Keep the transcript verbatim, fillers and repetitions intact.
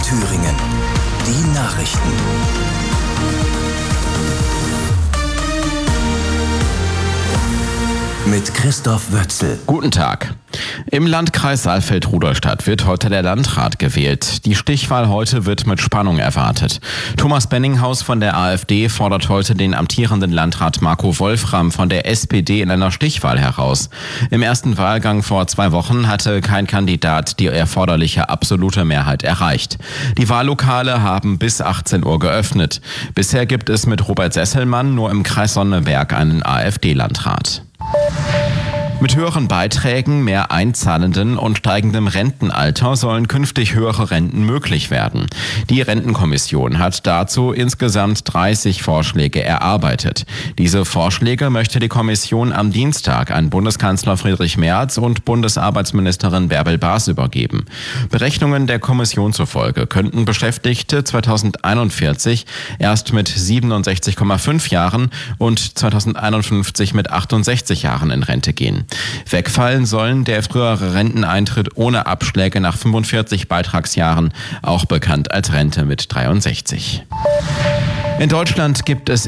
Thüringen. Die Nachrichten. Mit Christoph Wötzel. Guten Tag. Im Landkreis Saalfeld-Rudolstadt wird heute der Landrat gewählt. Die Stichwahl heute wird mit Spannung erwartet. Thomas Benninghaus von der AfD fordert heute den amtierenden Landrat Marco Wolfram von der S P D in einer Stichwahl heraus. Im ersten Wahlgang vor zwei Wochen hatte kein Kandidat die erforderliche absolute Mehrheit erreicht. Die Wahllokale haben bis achtzehn Uhr geöffnet. Bisher gibt es mit Robert Sesselmann nur im Kreis Sonneberg einen AfD-Landrat. Mit höheren Beiträgen, mehr Einzahlenden und steigendem Rentenalter sollen künftig höhere Renten möglich werden. Die Rentenkommission hat dazu insgesamt dreißig Vorschläge erarbeitet. Diese Vorschläge möchte die Kommission am Dienstag an Bundeskanzler Friedrich Merz und Bundesarbeitsministerin Bärbel Baas übergeben. Berechnungen der Kommission zufolge könnten Beschäftigte zweitausendeinundvierzig erst mit siebenundsechzig Komma fünf Jahren und zweitausendeinundfünfzig mit achtundsechzig Jahren in Rente gehen. Wegfallen sollen der frühere Renteneintritt ohne Abschläge nach fünfundvierzig Beitragsjahren, auch bekannt als Rente mit dreiundsechzig. In Deutschland gibt es